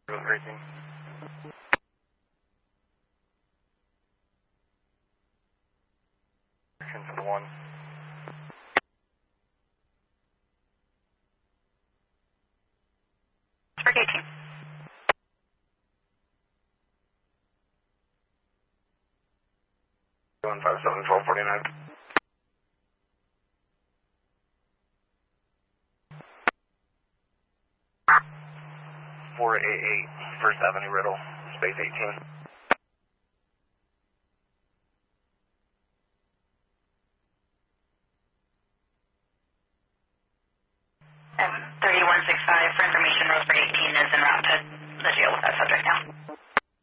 Racing. To the 1. Spark 18. 157-1249. 488 First Avenue Riddle, space 18. And 3165 for information, Roseburg 18 is en route to the jail with that subject now.